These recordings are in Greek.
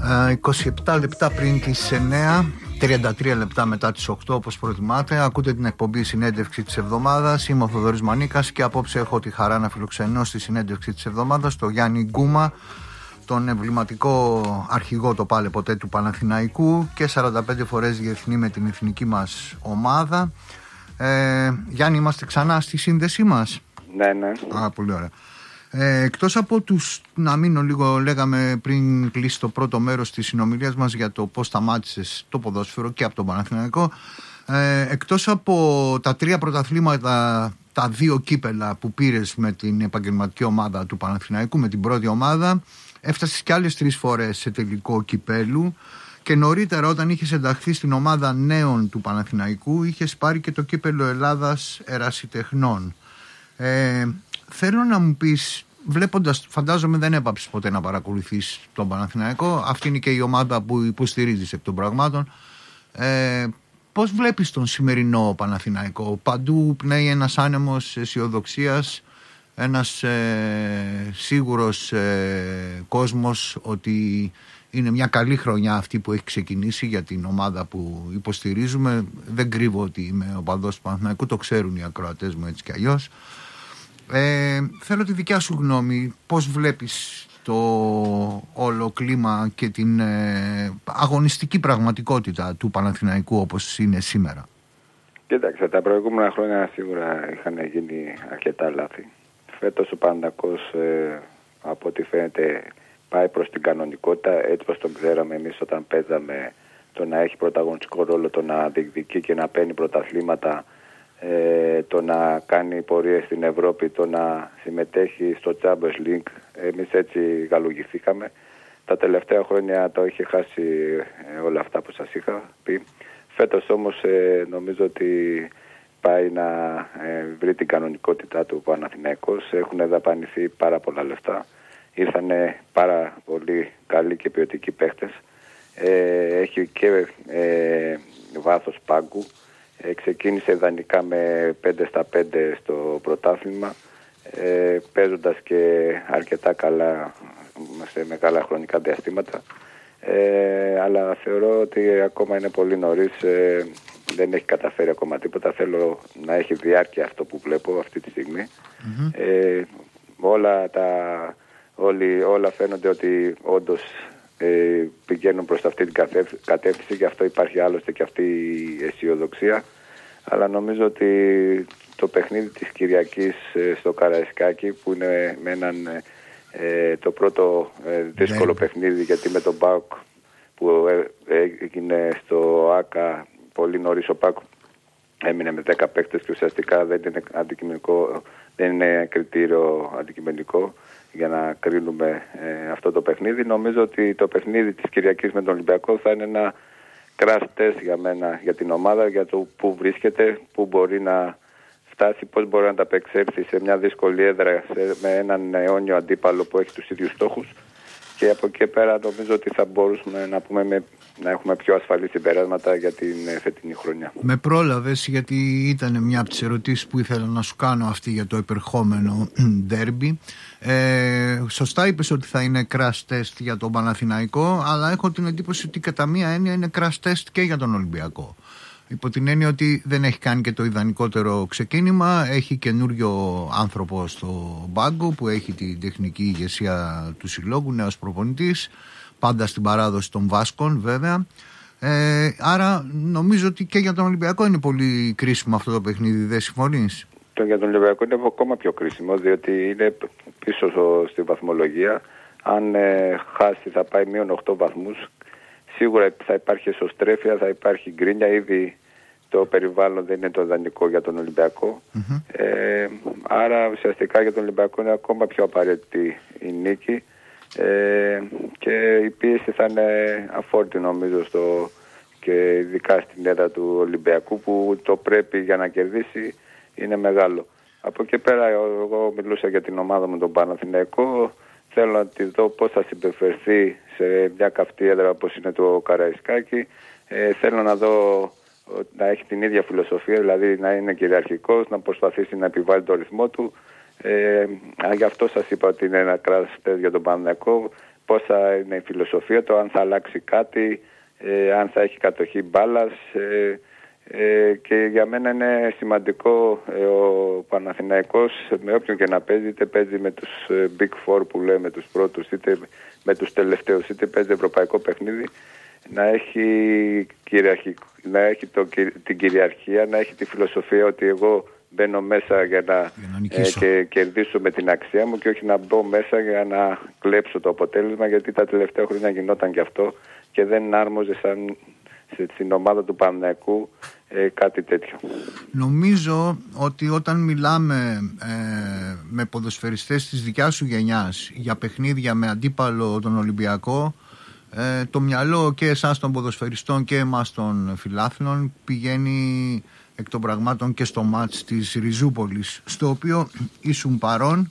27 λεπτά πριν τις 9, 33 λεπτά μετά τις 8, όπως προτιμάτε. Ακούτε την εκπομπή Συνέντευξη της Εβδομάδας. Είμαι ο Θοδωρής Μανίκας και απόψε έχω τη χαρά να φιλοξενώ στη Συνέντευξη της Εβδομάδας τον Γιάννη Γκούμα, τον εμβληματικό αρχηγό το πάλε ποτέ του Παναθηναϊκού και 45 φορές διεθνή με την εθνική μας ομάδα. Γιάννη, είμαστε ξανά στη σύνδεσή μας? Ναι. Πολύ ωραία. Εκτός από τους, να μείνω λίγο, λέγαμε πριν κλείσει το πρώτο μέρος της συνομιλίας μας για το πώς σταμάτησες το ποδόσφαιρο και από τον Παναθηναϊκό, εκτός από τα 3 πρωταθλήματα, τα 2 κύπελα που πήρες με την επαγγελματική ομάδα του Παναθηναϊκού, με την πρώτη ομάδα, έφτασες και άλλες 3 φορές σε τελικό κυπέλου και νωρίτερα όταν είχες ενταχθεί στην ομάδα νέων του Παναθηναϊκού είχες πάρει και το κύπελο Ελλάδας Ερασιτεχνών. Θέλω να μου πεις, βλέποντας, φαντάζομαι δεν έπαψες ποτέ να παρακολουθείς τον Παναθηναϊκό, αυτή είναι και η ομάδα που υποστηρίζεις εκ των πραγμάτων, πώς βλέπεις τον σημερινό Παναθηναϊκό? Παντού πνέει ένας άνεμος αισιοδοξίας, ένας σίγουρος κόσμος ότι είναι μια καλή χρονιά αυτή που έχει ξεκινήσει για την ομάδα που υποστηρίζουμε. Δεν κρύβω ότι είμαι οπαδός του Παναθηναϊκού, το ξέρουν οι ακροατές μου έτσι κι αλλιώς. Θέλω τη δικιά σου γνώμη, πώς βλέπεις το όλο κλίμα και την αγωνιστική πραγματικότητα του Παναθηναϊκού όπως είναι σήμερα? Κοίταξε, τα προηγούμενα χρόνια σίγουρα είχαν γίνει αρκετά λάθη. Φέτος ο Παναθηναϊκός από ό,τι φαίνεται πάει προς την κανονικότητα, έτσι όπως τον ξέραμε εμείς όταν παίζαμε, το να έχει πρωταγωνιστικό ρόλο, το να διεκδικεί και να παίρνει πρωταθλήματα, το να κάνει πορείες στην Ευρώπη, το να συμμετέχει στο Champions League. Εμείς έτσι γαλουγηθήκαμε. Τα τελευταία χρόνια το είχε χάσει όλα αυτά που σας είχα πει. Φέτος όμως νομίζω ότι πάει να βρει την κανονικότητά του Παναθηναϊκός. Έχουν δαπανηθεί πάρα πολλά λεφτά. Ήρθαν πάρα πολύ καλοί και ποιοτικοί παίχτες. Έχει και βάθος πάγκου. Ξεκίνησε ιδανικά με 5-5 στο πρωτάθλημα, παίζοντας και αρκετά καλά σε μεγάλα χρονικά διαστήματα, αλλά θεωρώ ότι ακόμα είναι πολύ νωρίς, δεν έχει καταφέρει ακόμα τίποτα. Θέλω να έχει διάρκεια αυτό που βλέπω αυτή τη στιγμή. Όλα φαίνονται ότι όντως πηγαίνουν προς αυτή την κατεύθυνση, γι' αυτό υπάρχει άλλωστε και αυτή η αισιοδοξία. Αλλά νομίζω ότι το παιχνίδι της Κυριακής στο Καραϊσκάκι, που είναι με έναν το πρώτο δύσκολο παιχνίδι, γιατί με τον ΠΑΟΚ που έγινε στο ΆΚΑ πολύ νωρίς, ο ΠΑΟΚ έμεινε με 10 παίκτες και ουσιαστικά δεν είναι κριτήριο αντικειμενικό για να κρίνουμε αυτό το παιχνίδι. Νομίζω ότι το παιχνίδι της Κυριακής με τον Ολυμπιακό θα είναι ένα crash test για μένα, για την ομάδα, για το πού βρίσκεται, πού μπορεί να φτάσει, πώς μπορεί να ανταπεξέλθει σε μια δύσκολη έδρα με έναν αιώνιο αντίπαλο που έχει τους ίδιους στόχους, και από εκεί πέρα νομίζω ότι θα μπορούσαμε να πούμε να έχουμε πιο ασφαλή συμπεράσματα για την φετινή χρονιά. Με πρόλαβες, γιατί ήταν μια από τις ερωτήσεις που ήθελα να σου κάνω αυτή για το επερχόμενο ντέρμπι. Σωστά είπες ότι θα είναι crash test για τον Παναθηναϊκό, αλλά έχω την εντύπωση ότι κατά μία έννοια είναι crash test και για τον Ολυμπιακό. Υπό την έννοια ότι δεν έχει κάνει και το ιδανικότερο ξεκίνημα, έχει καινούριο άνθρωπο στο μπάγκο που έχει την τεχνική ηγεσία του συλλόγου, νέος προπονητής, πάντα στην παράδοση των Βάσκων βέβαια. Άρα νομίζω ότι και για τον Ολυμπιακό είναι πολύ κρίσιμο αυτό το παιχνίδι, δεν συμφωνείς? Για τον Ολυμπιακό είναι ακόμα πιο κρίσιμο, διότι είναι πίσω στη βαθμολογία. Αν χάσει θα πάει μείον 8 βαθμούς. Σίγουρα θα υπάρχει εσωστρέφεια, θα υπάρχει γκρίνια. Ήδη το περιβάλλον δεν είναι το ιδανικό για τον Ολυμπιακό. Άρα ουσιαστικά για τον Ολυμπιακό είναι ακόμα πιο απαραίτητη η νίκη, και η πίεση θα είναι αφόρητη νομίζω και ειδικά στην έδρα του Ολυμπιακού, που το πρέπει για να κερδίσει είναι μεγάλο. Από εκεί πέρα εγώ μιλούσα για την ομάδα μου τον Παναθηναϊκό. Θέλω να τη δω πώς θα συμπεριφερθεί σε μια καυτή έδρα όπως είναι το Καραϊσκάκι. Θέλω να δω να έχει την ίδια φιλοσοφία, δηλαδή να είναι κυριαρχικός, να προσπαθήσει να επιβάλλει το ρυθμό του. Γι' αυτό σας είπα ότι είναι ένα κράστερ για τον Παναθηναϊκό. πώς θα είναι η φιλοσοφία του, αν θα αλλάξει κάτι, αν θα έχει κατοχή μπάλας. Και για μένα είναι σημαντικό ο Παναθηναϊκός, με όποιον και να παίζει, είτε παίζει με τους Big Four που λέμε, τους πρώτους, είτε με τους τελευταίους, είτε παίζει ευρωπαϊκό παιχνίδι, να έχει την κυριαρχία, να έχει τη φιλοσοφία ότι εγώ μπαίνω μέσα για να και κερδίσω με την αξία μου και όχι να μπω μέσα για να κλέψω το αποτέλεσμα, γιατί τα τελευταία χρόνια γινόταν και αυτό και δεν άρμοζε στην ομάδα του Παναθηναϊκού κάτι τέτοιο. Νομίζω ότι όταν μιλάμε με ποδοσφαιριστές της δικιάς σου γενιάς για παιχνίδια με αντίπαλο τον Ολυμπιακό, το μυαλό και εσάς των ποδοσφαιριστών και εμάς των φιλάθλων πηγαίνει εκ των πραγμάτων και στο μάτς της Ριζούπολης, στο οποίο ήσουν παρόν,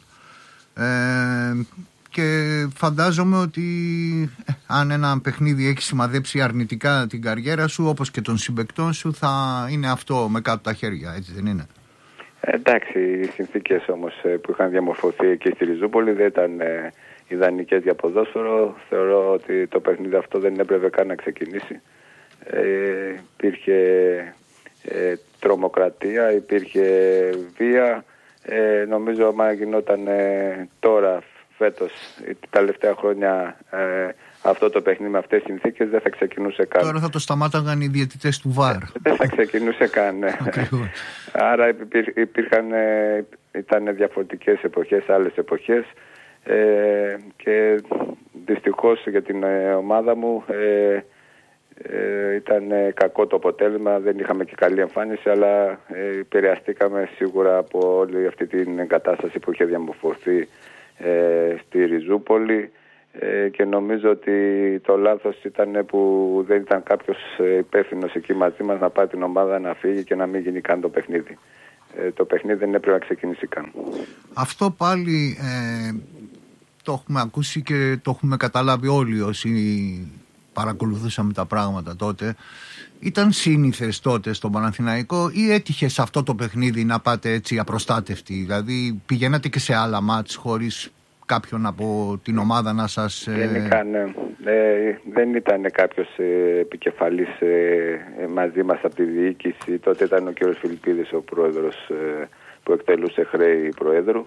και φαντάζομαι ότι αν ένα παιχνίδι έχει σημαδέψει αρνητικά την καριέρα σου, όπως και των συμπαικτών σου, θα είναι αυτό με κάτω τα χέρια, έτσι δεν είναι? Εντάξει, οι συνθήκες όμως που είχαν διαμορφωθεί εκεί στη Ριζούπολη δεν ήταν ιδανικές για ποδόσφαιρο. Θεωρώ ότι το παιχνίδι αυτό δεν έπρεπε καν να ξεκινήσει. Υπήρχε τρομοκρατία, υπήρχε βία. Νομίζω άμα γινόταν τώρα, φέτος, τα τελευταία χρόνια, αυτό το παιχνίδι με αυτές τις συνθήκες, δεν θα ξεκινούσε καν. Τώρα θα το σταμάταγαν οι διαιτητές του ΒΑΡ. Δεν θα ξεκινούσε καν. Άρα ήταν διαφορετικές εποχές, άλλες εποχές, και δυστυχώς για την ομάδα μου ήταν κακό το αποτέλεσμα, δεν είχαμε και καλή εμφάνιση, αλλά επηρεαστήκαμε σίγουρα από όλη αυτή την εγκατάσταση που είχε διαμορφωθεί στη Ριζούπολη, και νομίζω ότι το λάθος ήταν που δεν ήταν κάποιος υπεύθυνος εκεί μαζί μας να πάει την ομάδα να φύγει και να μην γίνει καν το παιχνίδι. Το παιχνίδι δεν έπρεπε να ξεκινήσει καν. Αυτό πάλι το έχουμε ακούσει και το έχουμε καταλάβει όλοι όσοι παρακολουθούσαμε τα πράγματα τότε. Ήταν σύνηθες τότε στον Παναθηναϊκό ή έτυχε σε αυτό το παιχνίδι να πάτε έτσι απροστάτευτοι? Δηλαδή πηγαίνατε και σε άλλα μάτς χωρίς κάποιον από την ομάδα να σας... Δεν ήταν κάποιος επικεφαλής μαζί μας από τη διοίκηση. Τότε ήταν ο κ. Φιλιππίδης ο πρόεδρος που εκτελούσε χρέη προέδρου.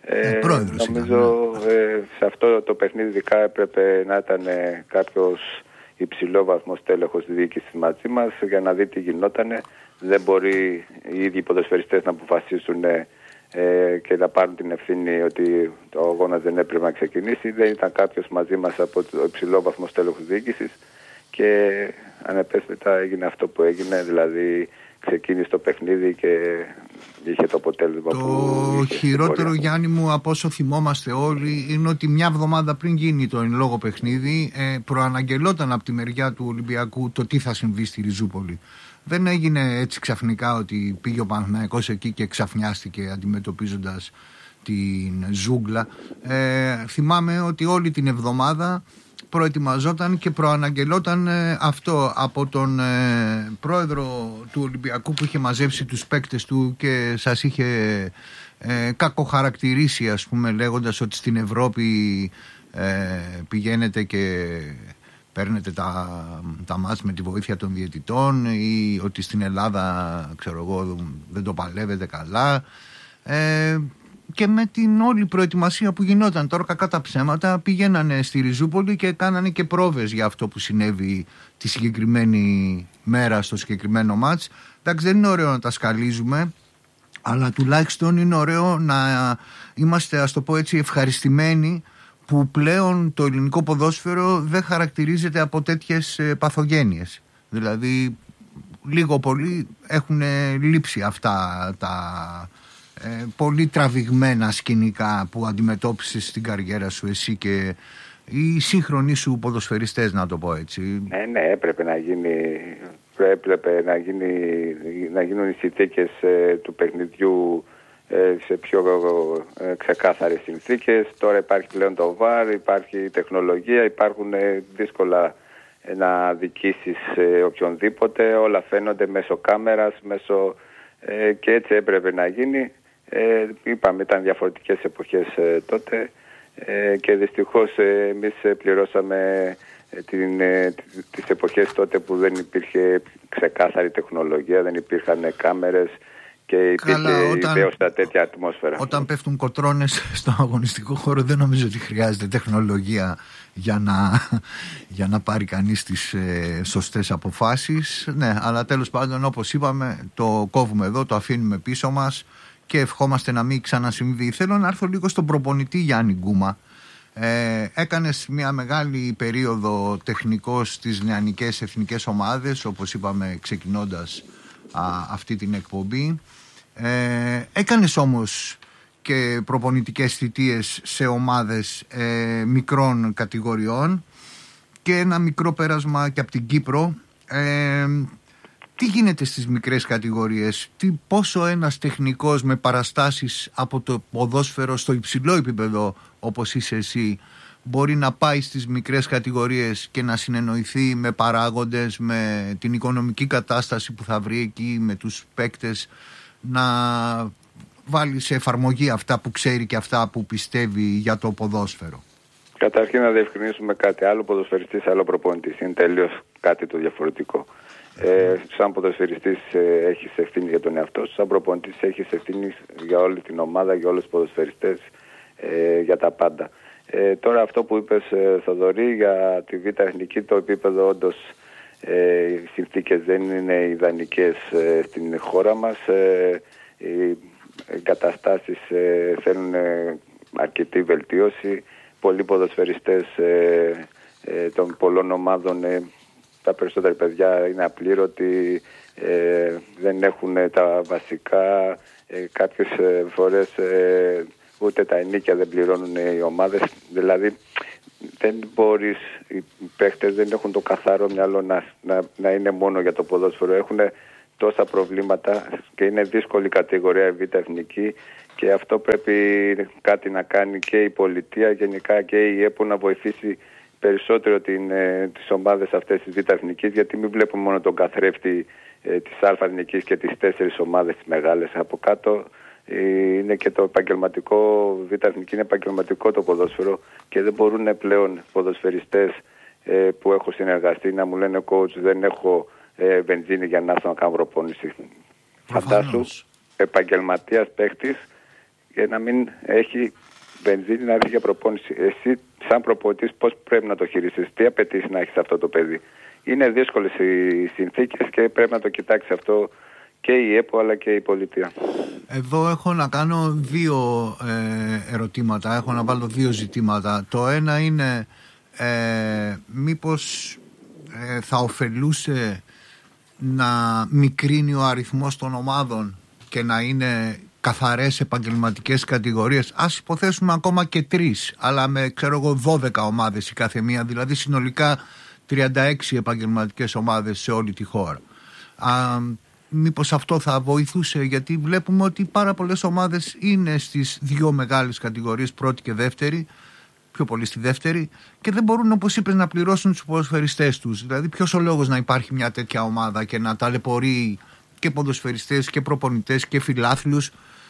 Νομίζω σε αυτό το παιχνίδι ειδικά έπρεπε να ήταν κάποιος υψηλό βαθμός τέλεχος διοίκησης μαζί μας για να δει τι γινότανε. Δεν μπορεί οι ίδιοι ποδοσφαιριστές να αποφασίσουν και να πάρουν την ευθύνη ότι ο αγώνας δεν έπρεπε να ξεκινήσει. Δεν ήταν κάποιος μαζί μας από το υψηλό βαθμό τέλεχος διοίκησης και ανεπέσπιτα έγινε αυτό που έγινε, δηλαδή ξεκίνησε το παιχνίδι και είχε το αποτέλεσμα το χειρότερο, Γιάννη μου, από όσο θυμόμαστε όλοι, είναι ότι μια εβδομάδα πριν γίνει το εν λόγω παιχνίδι προαναγγελόταν από τη μεριά του Ολυμπιακού το τι θα συμβεί στη Ριζούπολη. Δεν έγινε έτσι ξαφνικά ότι πήγε ο Παναθηναϊκός εκεί και ξαφνιάστηκε αντιμετωπίζοντας την ζούγκλα. Θυμάμαι ότι όλη την εβδομάδα προετοιμαζόταν και προαναγγελόταν αυτό από τον πρόεδρο του Ολυμπιακού που είχε μαζέψει τους παίκτες του και σας είχε κακοχαρακτηρίσει, ας πούμε, λέγοντας ότι στην Ευρώπη πηγαίνετε και παίρνετε τα μάτς με τη βοήθεια των διαιτητών ή ότι στην Ελλάδα, ξέρω εγώ, δεν το παλεύετε καλά. Και με την όλη προετοιμασία που γινόταν τώρα, κακά τα ψέματα, πηγαίνανε στη Ριζούπολη και κάνανε και πρόβες για αυτό που συνέβη τη συγκεκριμένη μέρα στο συγκεκριμένο μάτς. Εντάξει, δεν είναι ωραίο να τα σκαλίζουμε, αλλά τουλάχιστον είναι ωραίο να είμαστε, ας το πω έτσι, ευχαριστημένοι που πλέον το ελληνικό ποδόσφαιρο δεν χαρακτηρίζεται από τέτοιες παθογένειες. Δηλαδή, λίγο πολύ έχουν λείψει αυτά τα πολύ τραβηγμένα σκηνικά που αντιμετώπισες στην καριέρα σου εσύ και οι σύγχρονοι σου ποδοσφαιριστές, να το πω έτσι. Ναι, έπρεπε να γίνουν οι συνθήκες του παιχνιδιού σε πιο ξεκάθαρες συνθήκες. Τώρα υπάρχει πλέον το ΒΑΡ, υπάρχει τεχνολογία, υπάρχουν δύσκολα να αδικήσεις οποιονδήποτε, όλα φαίνονται μέσω κάμερας, και έτσι έπρεπε να γίνει. Είπαμε, ήταν διαφορετικές εποχές τότε. και δυστυχώς εμείς πληρώσαμε τις εποχές τότε που δεν υπήρχε ξεκάθαρη τεχνολογία, δεν υπήρχαν κάμερες και υπήρχε ιδέωστα τέτοια ατμόσφαιρα. Όταν πέφτουν κοτρώνες στον αγωνιστικό χώρο δεν νομίζω ότι χρειάζεται τεχνολογία για να πάρει κανείς τις σωστές αποφάσεις. Ναι, αλλά τέλος πάντων, όπως είπαμε, το κόβουμε εδώ, το αφήνουμε πίσω μας και ευχόμαστε να μην ξανασυμβεί. Θέλω να έρθω λίγο στον προπονητή Γιάννη Γκούμα. Έκανες μια μεγάλη περίοδο τεχνικός στις νεανικές εθνικές ομάδες, όπως είπαμε ξεκινώντας αυτή την εκπομπή. Έκανες όμως και προπονητικές θητείες σε ομάδες μικρών κατηγοριών και ένα μικρό πέρασμα και από την Κύπρο. Τι γίνεται στις μικρές κατηγορίες, πόσο ένας τεχνικός με παραστάσεις από το ποδόσφαιρο στο υψηλό επίπεδο όπως είσαι εσύ μπορεί να πάει στις μικρές κατηγορίες και να συνεννοηθεί με παράγοντες, με την οικονομική κατάσταση που θα βρει εκεί, με τους παίκτες, να βάλει σε εφαρμογή αυτά που ξέρει και αυτά που πιστεύει για το ποδόσφαιρο? Καταρχήν να διευκρινίσουμε κάτι. Άλλο ποδοσφαιριστής, άλλο προπονητής. Είναι τελείως κάτι το διαφορετικό. Σαν ποδοσφαιριστής έχεις ευθύνη για τον εαυτό σου, σαν προπονητής έχεις ευθύνη για όλη την ομάδα, για όλους τους ποδοσφαιριστές, για τα πάντα. Τώρα αυτό που είπες, Θοδωρή, για τη Β' Εθνική, το επίπεδο όντως οι συνθήκες δεν είναι ιδανικές στην χώρα μας. Οι εγκαταστάσεις θέλουν αρκετή βελτίωση. Πολλοί ποδοσφαιριστές των πολλών ομάδων, τα περισσότερα παιδιά είναι απλήρωτοι, δεν έχουν τα βασικά, κάποιες φορές ούτε τα ενίκια δεν πληρώνουν οι ομάδες. Δηλαδή δεν μπορείς, οι παίχτες δεν έχουν το καθαρό μυαλό να είναι μόνο για το ποδόσφαιρο. Έχουν τόσα προβλήματα και είναι δύσκολη κατηγορία η Β' Εθνική και αυτό πρέπει κάτι να κάνει και η πολιτεία, γενικά και η ΕΠΟ, να βοηθήσει περισσότερο τις ομάδες αυτές της Β' Εθνικής, γιατί μην βλέπουμε μόνο τον καθρέφτη της Α' Εθνικής και τις 4 ομάδες τις μεγάλες. Από κάτω είναι και το επαγγελματικό, Β' Εθνική είναι επαγγελματικό το ποδόσφαιρο και δεν μπορούν πλέον ποδοσφαιριστές που έχω συνεργαστεί να μου λένε coach, δεν έχω βενζίνη για να έρθω να κάνω προπόνηση. Φαντάσου επαγγελματίας παίχτης για να μην έχει βενζίνη να έρθει για προπόνηση. Εσύ σαν προπονητής πώς πρέπει να το χειριστείς, τι απαιτείς να έχεις αυτό το παιδί? Είναι δύσκολες οι συνθήκες και πρέπει να το κοιτάξει αυτό και η ΕΠΟ αλλά και η πολιτεία. Εδώ έχω να κάνω 2 ερωτήματα, έχω να βάλω 2 ζητήματα. Το ένα είναι μήπως θα ωφελούσε να μικρύνει ο αριθμός των ομάδων και να είναι καθαρές επαγγελματικές κατηγορίες, ας υποθέσουμε ακόμα και 3, αλλά με 12 ομάδες η κάθε μία, δηλαδή συνολικά 36 επαγγελματικές ομάδες σε όλη τη χώρα. Μήπως αυτό θα βοηθούσε, γιατί βλέπουμε ότι πάρα πολλές ομάδες είναι στις 2 μεγάλες κατηγορίες, πρώτη και δεύτερη, πιο πολύ στη δεύτερη, και δεν μπορούν, όπως είπες, να πληρώσουν τους ποδοσφαιριστές τους. Δηλαδή ποιος ο λόγος να υπάρχει μια τέτοια ομάδα και να ταλαιπωρεί και ποδοσφαιριστές και προπονητές και φιλάθλους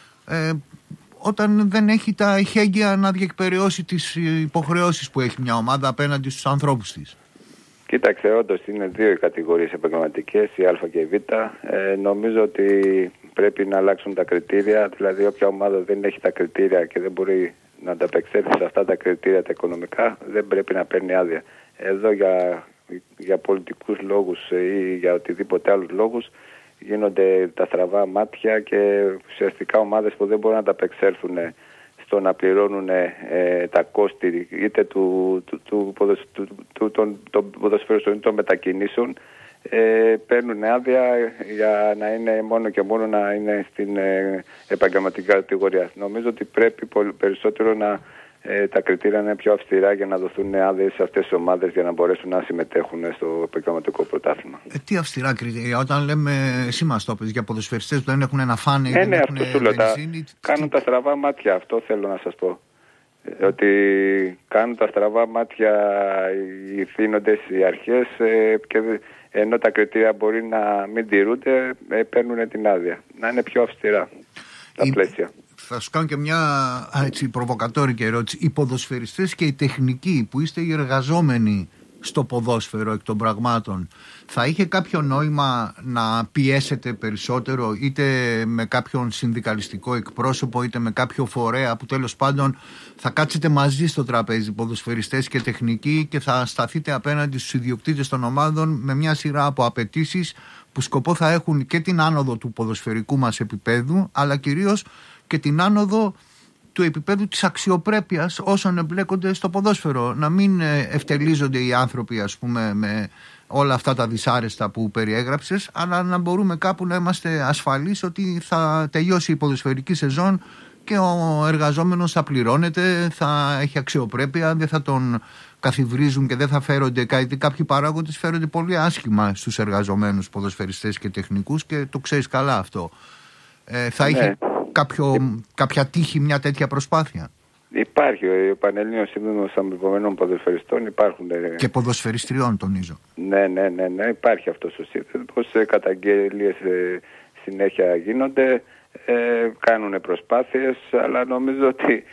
όταν δεν έχει τα εχέγγυα να διεκπεραιώσει τις υποχρεώσεις που έχει μια ομάδα απέναντι στους ανθρώπους της? Κοίταξε, όντως είναι 2 οι κατηγορίες επαγγελματικές, η Α και η Β. Νομίζω ότι πρέπει να αλλάξουν τα κριτήρια, δηλαδή όποια ομάδα δεν έχει τα κριτήρια και δεν μπορεί να ανταπεξέλθει σε αυτά τα κριτήρια τα οικονομικά, δεν πρέπει να παίρνει άδεια. Εδώ για πολιτικούς λόγους ή για οτιδήποτε άλλους λόγους γίνονται τα στραβά μάτια και ουσιαστικά ομάδες που δεν μπορούν να ανταπεξέλθουν στο να πληρώνουν τα κόστη είτε των ποδοσφαίρων των μετακινήσεων, παίρνουν άδεια για να είναι μόνο και μόνο να είναι στην επαγγελματική κατηγορία. Νομίζω ότι πρέπει περισσότερο τα κριτήρια να είναι πιο αυστηρά για να δοθούν άδειες σε αυτές τις ομάδες για να μπορέσουν να συμμετέχουν στο επαγγελματικό πρωτάθλημα. Τι αυστηρά κριτήρια? Όταν λέμε, εσύ μας το πες, για ποδοσφαιριστές που δεν έχουν να φάνε ή δεν έχουν βενζίνη. Κάνουν τα στραβά μάτια, αυτό θέλω να σας πω. Ότι κάνουν τα στραβά μάτια οι θύνοντες, οι αρχές, και ενώ τα κριτήρια μπορεί να μην τηρούνται, παίρνουν την άδεια. Να είναι πιο αυστηρά τα πλαίσια. Θα σου κάνω και μια προβοκατόρικη ερώτηση. Οι ποδοσφαιριστές και οι τεχνικοί που είστε οι εργαζόμενοι στο ποδόσφαιρο εκ των πραγμάτων, θα είχε κάποιο νόημα να πιέσετε περισσότερο, είτε με κάποιον συνδικαλιστικό εκπρόσωπο, είτε με κάποιο φορέα που τέλος πάντων θα κάτσετε μαζί στο τραπέζι, ποδοσφαιριστές και τεχνικοί, και θα σταθείτε απέναντι στους ιδιοκτήτες των ομάδων με μια σειρά από απαιτήσεις που σκοπό θα έχουν και την άνοδο του ποδοσφαιρικού μας επίπεδου, αλλά κυρίως και την άνοδο του επίπεδου της αξιοπρέπειας όσων εμπλέκονται στο ποδόσφαιρο. Να μην ευτελίζονται οι άνθρωποι, ας πούμε, με όλα αυτά τα δυσάρεστα που περιέγραψες, αλλά να μπορούμε κάπου να είμαστε ασφαλείς ότι θα τελειώσει η ποδοσφαιρική σεζόν και ο εργαζόμενος θα πληρώνεται, θα έχει αξιοπρέπεια, δεν θα τον καθιβρίζουν και δεν θα φέρονται, κάποιοι παράγοντες φέρονται πολύ άσχημα στους εργαζομένους ποδοσφαιριστές και τεχνικούς, και το ξέρεις καλά αυτό. Θα είχε κάποια τύχη μια τέτοια προσπάθεια? Υπάρχει ο Πανελλήνιος Σύνδεσμος Αμοιβωμένων Ποδοσφαιριστών, υπάρχουν. Και ποδοσφαιριστριών, τονίζω. Ναι, υπάρχει αυτός ο σύνδεσμος. Καταγγελίες συνέχεια γίνονται, κάνουν προσπάθειες, αλλά νομίζω ότι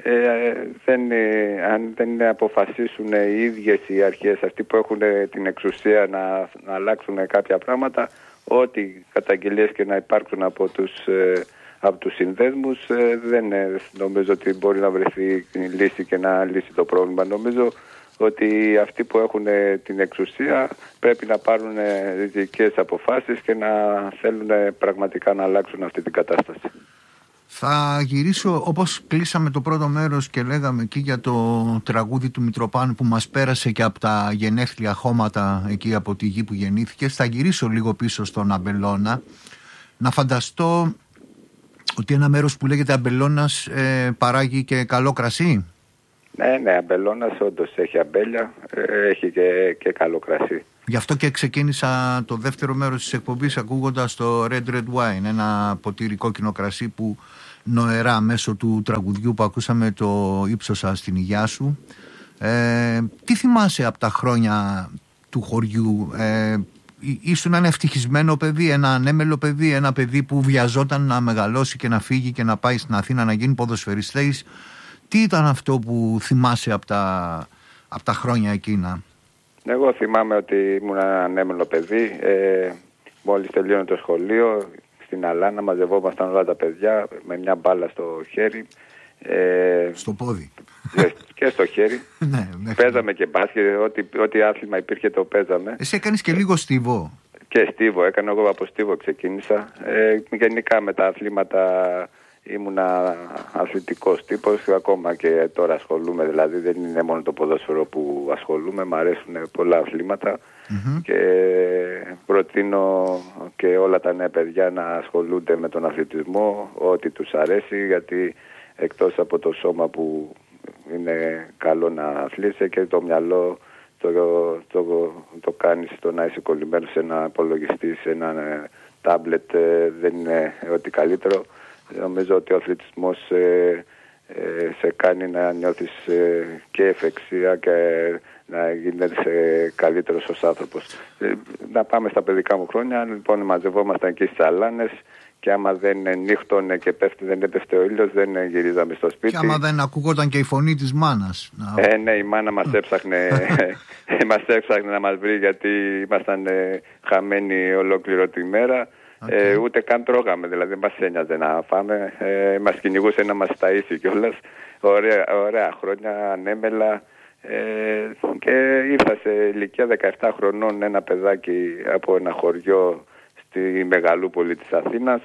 αν δεν αποφασίσουν οι ίδιες οι αρχές, αυτοί που έχουν την εξουσία να αλλάξουν κάποια πράγματα, ό,τι καταγγελίες και να υπάρξουν από τους συνδέσμους, δεν νομίζω ότι μπορεί να βρεθεί λύση και να λύσει το πρόβλημα. Νομίζω ότι αυτοί που έχουν την εξουσία πρέπει να πάρουν ριζικές αποφάσεις και να θέλουν πραγματικά να αλλάξουν αυτή την κατάσταση. Θα γυρίσω, όπως κλείσαμε το πρώτο μέρος και λέγαμε εκεί για το τραγούδι του Μητροπάνου που μας πέρασε και από τα γενέθλια χώματα εκεί από τη γη που γεννήθηκε, θα γυρίσω λίγο πίσω στον Αμπελώνα, να φανταστώ ότι ένα μέρος που λέγεται Αμπελώνας παράγει και καλό κρασί. Ναι, Αμπελώνας όντως έχει αμπέλια, έχει και καλό κρασί. Γι' αυτό και ξεκίνησα το δεύτερο μέρος της εκπομπής ακούγοντας το Red Wine, ένα ποτήρι κόκκινο κρασί που νοερά μέσω του τραγουδιού που ακούσαμε, το ύψωσα στην υγειά σου. Τι θυμάσαι από τα χρόνια του χωριού? Ήσουν ένα ευτυχισμένο παιδί, ένα ανέμελο παιδί, ένα παιδί που βιαζόταν να μεγαλώσει και να φύγει και να πάει στην Αθήνα να γίνει ποδοσφαιριστής? Τι ήταν αυτό που θυμάσαι από τα χρόνια εκείνα? Εγώ θυμάμαι ότι ήμουν ένα ανέμελο παιδί. Μόλις τελείωνε το σχολείο, στην Αλάνα μαζευόμασταν όλα τα παιδιά με μια μπάλα στο χέρι. Στο πόδι. Και στο χέρι. Παίζαμε και μπάσκετ, ό,τι άθλημα υπήρχε το παίζαμε. Εσύ έκανες και λίγο στίβο? Και στίβο, έκανα εγώ από στίβο ξεκίνησα. Γενικά με τα αθλήματα ήμουνα αθλητικός τύπος, ακόμα και τώρα ασχολούμαι, δηλαδή δεν είναι μόνο το ποδόσφαιρο που ασχολούμαι, μου αρέσουν πολλά αθλήματα και προτείνω και όλα τα νέα παιδιά να ασχολούνται με τον αθλητισμό, ό,τι τους αρέσει, γιατί εκτός από το σώμα που είναι καλό να αθλείσαι, και το μυαλό το κάνεις, το να είσαι κολλημένος σε ένα υπολογιστή, σε ένα τάμπλετ, δεν είναι ό,τι καλύτερο. Νομίζω ότι ο αθλητισμός σε κάνει να νιώθεις και ευεξία και να γίνεσαι καλύτερος ως άνθρωπος. Να πάμε στα παιδικά μου χρόνια. Λοιπόν, μαζευόμασταν εκεί στις Αλάνες και άμα δεν νύχτωνε και δεν έπεφτε ο ήλιος, δεν γυρίζαμε στο σπίτι. Και άμα δεν ακούγονταν και η φωνή της μάνας. Ναι, η μάνα μας έψαχνε να μας βρει, γιατί ήμασταν χαμένοι ολόκληρο τη μέρα. Ούτε καν τρώγαμε, δηλαδή δεν μας ένοιαζε να φάμε. Μας κυνηγούσε να μας ταΐσει κιόλας. Ωραία χρόνια, ανέμελα. Και ήρθα σε ηλικία 17 χρονών ένα παιδάκι από ένα χωριό στη μεγαλούπολη της Αθήνας.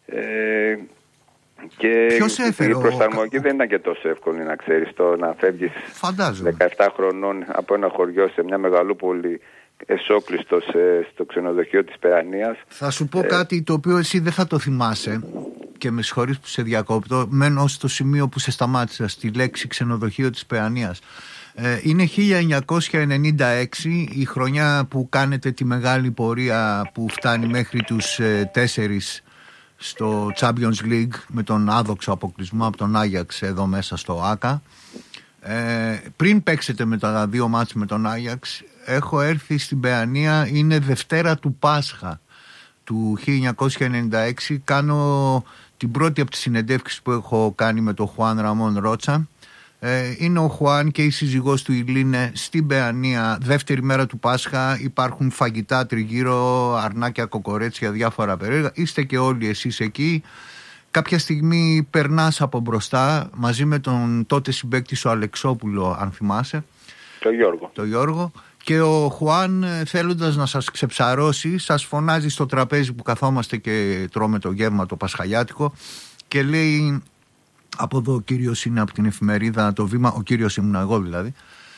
Και η προσαρμογή δεν ήταν και τόσο εύκολη, να ξέρεις. Το να φεύγεις 17 χρονών από ένα χωριό σε μια μεγαλούπολη, εσόκλειστος στο ξενοδοχείο της Παιανίας. Θα σου πω κάτι το οποίο εσύ δεν θα το θυμάσαι, και με συγχωρείς που σε διακόπτω. Μένω στο σημείο που σε σταμάτησα, στη λέξη ξενοδοχείο της Παιανίας. Είναι 1996, η χρονιά που κάνετε τη μεγάλη πορεία που φτάνει μέχρι τους 4 στο Champions League με τον άδοξο αποκλεισμό από τον Άγιαξ εδώ μέσα στο ΆΚΑ. Πριν παίξετε με τα 2 μάτς με τον Άγιαξ, έχω έρθει στην Παιανία, είναι Δευτέρα του Πάσχα του 1996, κάνω την πρώτη από τις συνεντεύξεις που έχω κάνει με τον Χουάν Ραμόν Ρότσα. Είναι ο Χουάν και η σύζυγός του η Λίνε στην Παιανία, δεύτερη μέρα του Πάσχα. Υπάρχουν φαγητά τριγύρω, αρνάκια, κοκορέτσια, διάφορα περίεργα. Είστε και όλοι εσείς εκεί. Κάποια στιγμή περνάς από μπροστά μαζί με τον τότε συμπαίκτη σου Αλεξόπουλο, αν θυμάσαι. Το Γιώργο. Και ο Χουάν, θέλοντας να σας ξεψαρώσει, σας φωνάζει στο τραπέζι που καθόμαστε και τρώμε το γεύμα το πασχαλιάτικο και λέει: από εδώ ο κύριος είναι από την εφημερίδα Το Βήμα, ο κύριος ήμουν εγώ δηλαδή,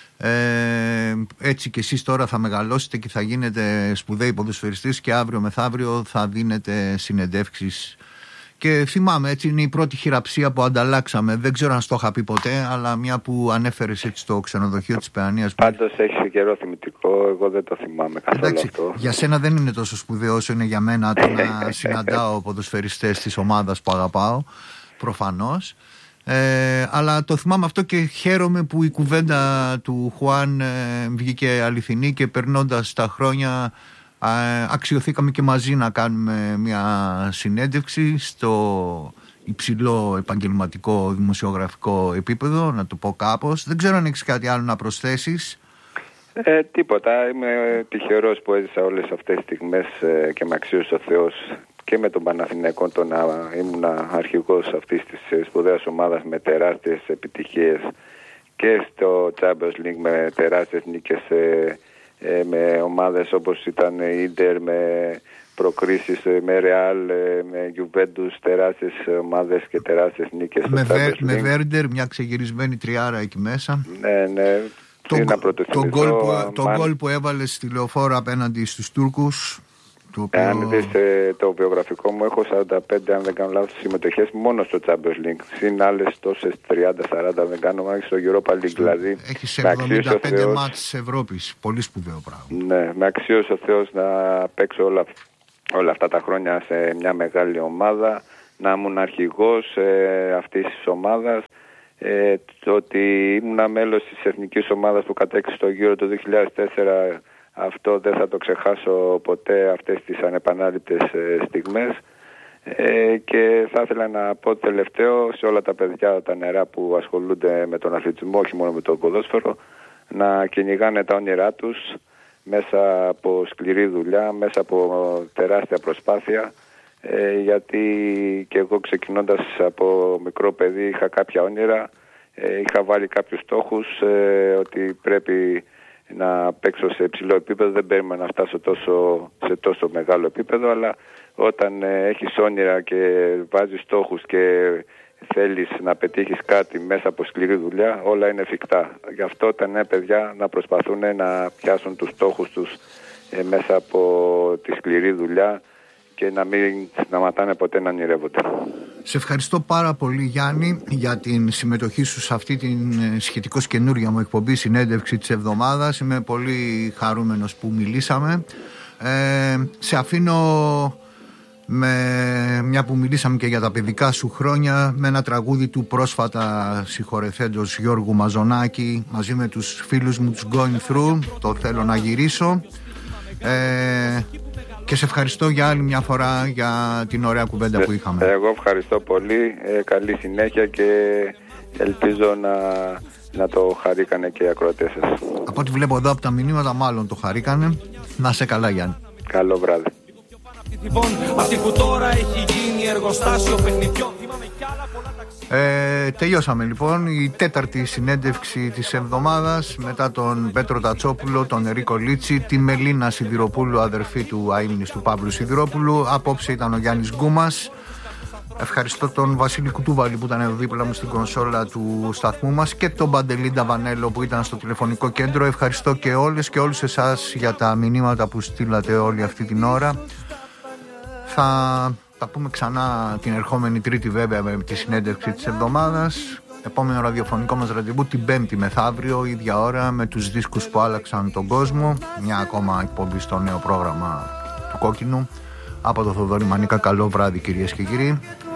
έτσι και εσείς τώρα θα μεγαλώσετε και θα γίνετε σπουδαίοι ποδοσφαιριστής και αύριο μεθαύριο θα δίνετε συνεντεύξεις. Και θυμάμαι, έτσι είναι η πρώτη χειραψία που ανταλλάξαμε. Δεν ξέρω αν στο είχα πει ποτέ, αλλά μια που ανέφερες έτσι στο ξενοδοχείο της Παιανίας. Πάντως έχει καιρό θυμητικό, εγώ δεν το θυμάμαι καθόλου. Εντάξει, αυτό. Για σένα δεν είναι τόσο σπουδαίο όσο είναι για μένα το να συναντάω ποδοσφαιριστές της ομάδας που αγαπάω, προφανώς. Αλλά το θυμάμαι αυτό και χαίρομαι που η κουβέντα του Χουάν βγήκε αληθινή και περνώντας τα χρόνια αξιωθήκαμε και μαζί να κάνουμε μια συνέντευξη στο υψηλό επαγγελματικό δημοσιογραφικό επίπεδο, να το πω κάπως. Δεν ξέρω αν έχεις κάτι άλλο να προσθέσεις. Τίποτα. Είμαι τυχερός που έζησα όλες αυτές τις στιγμές και με αξίωσε ο Θεός και με τον Παναθηναϊκό το να ήμουν αρχηγός αυτής της σπουδαίας ομάδας με τεράστιες επιτυχίες και στο Champions League με τεράστιες νίκες με ομάδες όπως ήταν η Ίντερ, με προκρίσεις με Ρεάλ, με Juventus, τεράστιες ομάδες και τεράστιες νίκες. Με Βέρντερ, μια ξεγυρισμένη τριάρα εκεί μέσα. Ναι. Το γκολ που έβαλε στη Λεωφόρο απέναντι στους Τούρκους. Αν δεις το βιογραφικό μου, έχω 45, αν δεν κάνω λάθος, συμμετοχές μόνο στο Champions League. Συν άλλες τόσες 30-40, δεν κάνω μάχη στο Europa League. Δηλαδή, έχεις 75 μάτς της Ευρώπης. Πολύ σπουδαίο πράγμα. Ναι, με αξίωσε ο Θεός να παίξω όλα αυτά τα χρόνια σε μια μεγάλη ομάδα, να ήμουν αρχηγός αυτής της ομάδας. Το ότι ήμουν μέλος της εθνικής ομάδας που κατέκτησε στο Euro το 2004, αυτό δεν θα το ξεχάσω ποτέ, αυτές τις ανεπανάληπτες στιγμές. Και θα ήθελα να πω τελευταίο σε όλα τα παιδιά, τα νερά που ασχολούνται με τον αθλητισμό, όχι μόνο με το ποδόσφαιρο, να κυνηγάνε τα όνειρά τους μέσα από σκληρή δουλειά, μέσα από τεράστια προσπάθεια, γιατί και εγώ ξεκινώντας από μικρό παιδί είχα κάποια όνειρα, είχα βάλει κάποιους στόχους, ότι πρέπει να παίξω σε υψηλό επίπεδο, δεν περίμενα να φτάσω σε τόσο μεγάλο επίπεδο, αλλά όταν έχεις όνειρα και βάζεις στόχους και θέλεις να πετύχεις κάτι μέσα από σκληρή δουλειά, όλα είναι εφικτά. Γι' αυτό τα νέα παιδιά να προσπαθούν να πιάσουν τους στόχους τους μέσα από τη σκληρή δουλειά και να μην σταματάνε ποτέ να ονειρεύονται. Σε ευχαριστώ πάρα πολύ, Γιάννη, για την συμμετοχή σου σε αυτή την σχετικώς καινούρια μου εκπομπή συνέντευξη της εβδομάδας. Είμαι πολύ χαρούμενος που μιλήσαμε. Σε αφήνω, μια που μιλήσαμε και για τα παιδικά σου χρόνια, με ένα τραγούδι του πρόσφατα συγχωρεθέντος Γιώργου Μαζονάκη μαζί με τους φίλους μου τους Going Through, το θέλω να γυρίσω. Και σε ευχαριστώ για άλλη μια φορά για την ωραία κουβέντα που είχαμε. Εγώ ευχαριστώ πολύ, καλή συνέχεια και ελπίζω να το χαρήκανε και οι ακροατές σας. Από ό,τι βλέπω εδώ από τα μηνύματα μάλλον το χαρήκανε. Να σε καλά, Γιάννη. Καλό βράδυ. Τελειώσαμε λοιπόν η τέταρτη συνέντευξη της εβδομάδας μετά τον Πέτρο Τατσόπουλο, τον Ερίκο Λίτσι, τη Μελίνα Σιδηροπούλου, αδερφή του αείμνης του Παύλου Σιδηρόπουλου. Απόψε ήταν ο Γιάννης Γκούμας. Ευχαριστώ τον Βασίλη Κουτούβαλη που ήταν εδώ δίπλα μου στην κονσόλα του σταθμού μας και τον Παντελή Νταβανέλο που ήταν στο τηλεφωνικό κέντρο. Ευχαριστώ και όλες και όλους εσάς για τα μηνύματα που στείλατε όλη αυτή την ώρα. Θα πούμε ξανά την ερχόμενη Τρίτη βέβαια με τη συνέντευξη της εβδομάδας. Επόμενο ραδιοφωνικό μας ραντεβού την Πέμπτη μεθαύριο, ίδια ώρα, με τους δίσκους που άλλαξαν τον κόσμο. Μια ακόμα εκπομπή στο νέο πρόγραμμα του Κόκκινου. Από το Θοδωρή Μανίκα, καλό βράδυ κυρίες και κύριοι.